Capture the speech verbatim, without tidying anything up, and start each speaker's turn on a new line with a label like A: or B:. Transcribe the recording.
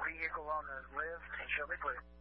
A: vehicle on the left, and show me clear.